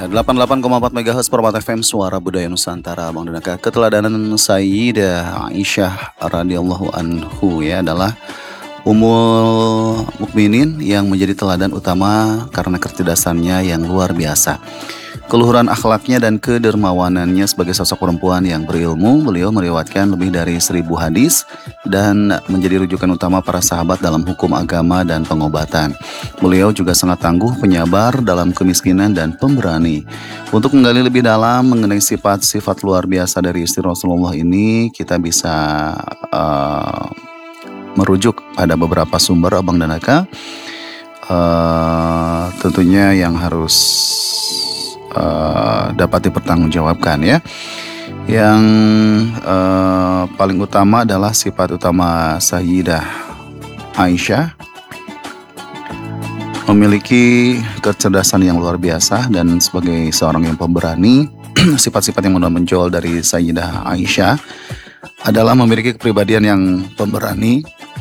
88,4 MHz Permata FM Suara Budaya Nusantara, Bang Donaka. Keteladanan Sayyidah Aisyah radhiyallahu anhu ya adalah Ummul Mukminin yang menjadi teladan utama karena kecerdasannya yang luar biasa. Keluhuran akhlaknya dan kedermawanannya sebagai sosok perempuan yang berilmu, beliau meriwayatkan lebih dari 1000 hadis dan menjadi rujukan utama para sahabat dalam hukum agama dan pengobatan. Beliau juga sangat tangguh, penyabar dalam kemiskinan dan pemberani. Untuk menggali lebih dalam mengenai sifat-sifat luar biasa dari istri Rasulullah ini, kita bisa merujuk pada beberapa sumber, Abang dan Aka. Tentunya yang harus dapat dipertanggungjawabkan ya. Yang paling utama adalah sifat utama Sayyidah Aisyah memiliki kecerdasan yang luar biasa dan sebagai seorang yang pemberani. Sifat-sifat yang menonjol dari Sayyidah Aisyah adalah memiliki kepribadian yang pemberani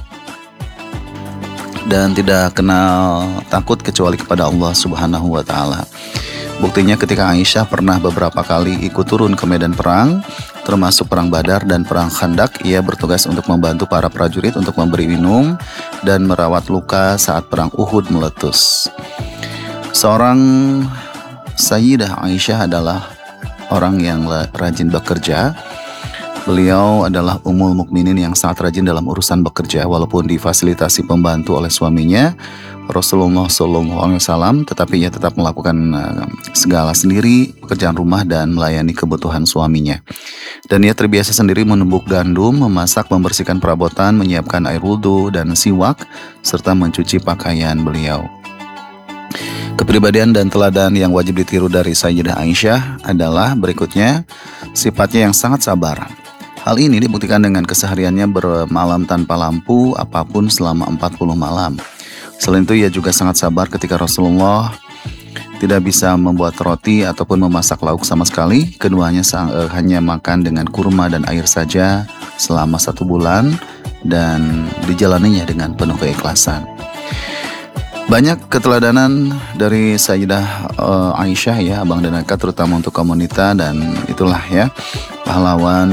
dan tidak kenal takut kecuali kepada Allah Subhanahu wa taala. Buktinya ketika Aisyah pernah beberapa kali ikut turun ke medan perang, termasuk perang Badar dan perang Khandak, ia bertugas untuk membantu para prajurit untuk memberi minum dan merawat luka saat perang Uhud meletus. Seorang Sayyidah Aisyah adalah orang yang rajin bekerja. Beliau adalah Ummul Mukminin yang sangat rajin dalam urusan bekerja, walaupun difasilitasi pembantu oleh suaminya Rasulullah SAW, tetapi ia tetap melakukan segala sendiri, pekerjaan rumah dan melayani kebutuhan suaminya. Dan ia terbiasa sendiri menumbuk gandum, memasak, membersihkan perabotan, menyiapkan air wudhu dan siwak, serta mencuci pakaian beliau. Kepribadian dan teladan yang wajib ditiru dari Sayyidah Aisyah adalah berikutnya, sifatnya yang sangat sabar. Hal ini dibuktikan dengan kesehariannya bermalam tanpa lampu apapun selama 40 malam. Selain itu ia juga sangat sabar ketika Rasulullah tidak bisa membuat roti ataupun memasak lauk sama sekali. Keduanya hanya makan dengan kurma dan air saja selama 1 bulan dan dijalaninya dengan penuh keikhlasan. Banyak keteladanan dari Sayyidah Aisyah ya, Abang dan Aka, terutama untuk komunitas, dan itulah ya pahlawan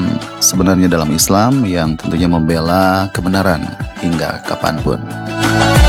sebenarnya dalam Islam yang tentunya membela kebenaran hingga kapanpun.